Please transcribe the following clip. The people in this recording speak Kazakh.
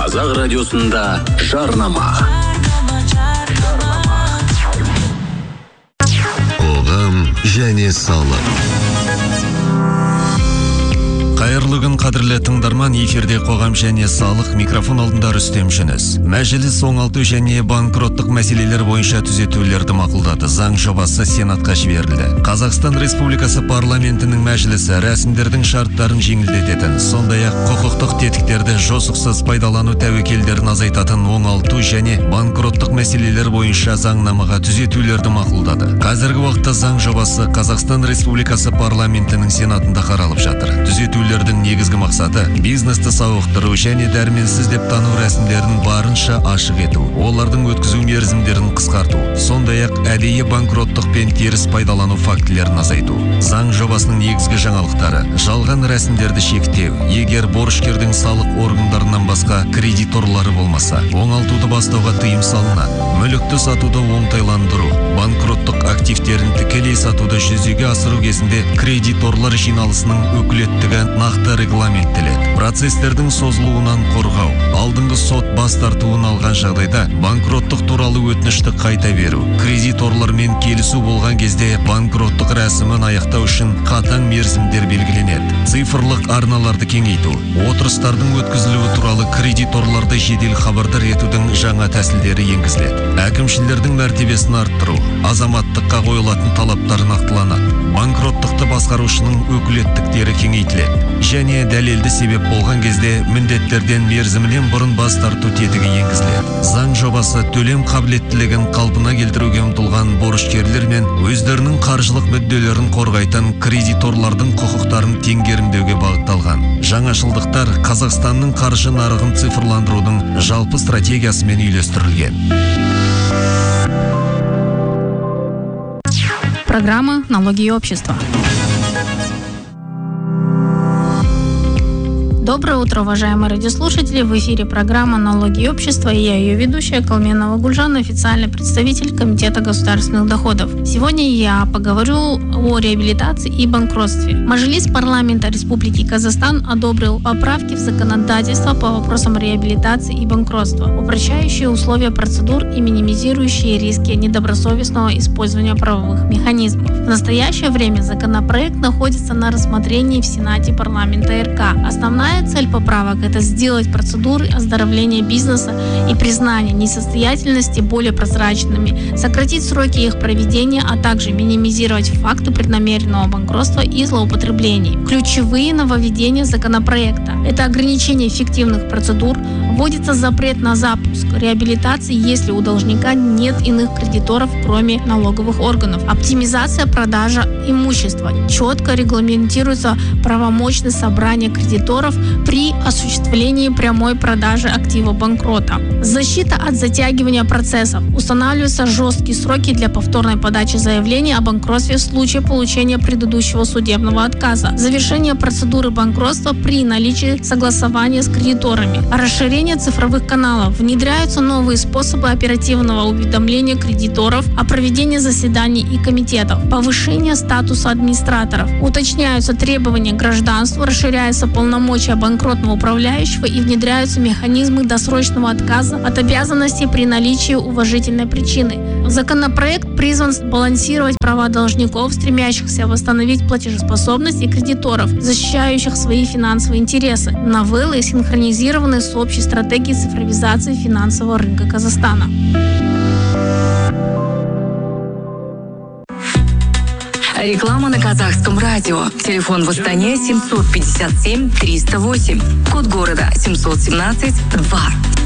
Қазақ радиосында жарнама. Қоғам және салық. Қайырлы күн, қадірлі тыңдарман, эфирде қоғам және салық, микрофон алдында Рүстем Жүніс. Мәжіліс оңалту және банкроттық мәселелер бойынша түзетулерді мақұлдады. Заң жобасы Сенатқа жіберілді. Қазақстан Республикасы парламентінің мәжілісі рәсімдердің шарттарын жеңілдететін, сондай-ақ құқықтық тетіктерді жосықсыз пайдалану тәуекелдерін азайтатын оңалту және банкроттық мәселелер бойынша заңнамаға түзетулерді мақұлдады. Қазіргі уақытта заң жобасы Қазақстан Республикасы парламентінің Сенатында қаралып жатыр. Түзетулердің негізгі мақсаты бизнесті сауықтыру және дәрменсіз деп тану рәсімдерін барынша ашық ету, олардың өткізу мерзімдерін қысқарту, сондай-ақ әдейі банкроттық пен теріс пайдалану фактілерін азайту. Заң жобасының негізгі жаңалықтары: жалған рәсімдерді шектеу, егер борышкердің салық органдарынан басқа кредиторлары болмаса, оңалтуды бастауға тыйым салынады. Мүлікті сатуды оңтайландыру, банкроттық активтерін тікелей сатуды жүзеге асыру кезінде кредиторлар жиналысының өкілеттігі нақты регламенттеледі. Процестердің созылуынан қорғау, алдыңғы сот бас тартуын алған жағдайда банкроттық туралы өтінішті қайта беру, кредиторлармен келісу болған кезде банкроттық рәсімін аяқтау үшін қатаң мерзімдер белгіленеді. Цифрлық арналарды кеңейту, отырыстардың өткізілуі туралы кредиторларды жедел хабардар етудің жаңа тәсілдері енгізіледі. Әкімшілердің мәртебесін арттыру, азаматтыққа қойылатын талаптар нақтыланады. Банкроттықты басқарушының өкілеттіктері кеңейтіледі және дәлелді себеп болған кезде міндеттерден мерзімінен бұрын бас тарту тетігі енгізіледі. Заң жобасы төлем қабілеттілігін қалпына келтіруге ұмтылған борышкерлер мен өздерінің қаржылық мүдделерін қорғайтын кредиторлардың құқықтарын теңгерімдеуге бағытталған. Жаңашылдықтар Қазақстанның қаржы нарығын цифрландырудың жалпы стратегиясымен үйлестірілген. Программа «Налоги и общество». Доброе утро, уважаемые радиослушатели. В эфире программа «Налоги и общество», и я ее ведущая, Калменова Гульжан, официальный представитель Комитета государственных доходов. Сегодня я поговорю о реабилитации и банкротстве. Мажилис парламента Республики Казахстан одобрил поправки в законодательство по вопросам реабилитации и банкротства, упрощающие условия процедур и минимизирующие риски недобросовестного использования правовых механизмов. В настоящее время законопроект находится на рассмотрении в Сенате парламента РК. Основная цель поправок – это сделать процедуры оздоровления бизнеса и признания несостоятельности более прозрачными, сократить сроки их проведения, а также минимизировать факты преднамеренного банкротства и злоупотреблений. Ключевые нововведения законопроекта – это ограничение фиктивных процедур, вводится запрет на запуск реабилитации, если у должника нет иных кредиторов, кроме налоговых органов, оптимизация продажи имущества, четко регламентируется правомочность собрания кредиторов при осуществлении прямой продажи актива банкрота. Защита от затягивания процессов. Устанавливаются жесткие сроки для повторной подачи заявления о банкротстве в случае получения предыдущего судебного отказа. Завершение процедуры банкротства при наличии согласования с кредиторами. Расширение цифровых каналов. Внедряются новые способы оперативного уведомления кредиторов о проведении заседаний и комитетов. Повышение статуса администраторов. Уточняются требования к гражданству, расширяются полномочия банкротного управляющего и внедряются механизмы досрочного отказа от обязанностей при наличии уважительной причины. Законопроект призван сбалансировать права должников, стремящихся восстановить платежеспособность, и кредиторов, защищающих свои финансовые интересы. Новеллы синхронизированы с общей стратегией цифровизации финансового рынка Казахстана. Реклама на Казахском радио. Телефон в Астане 757 308. Код города 717 2.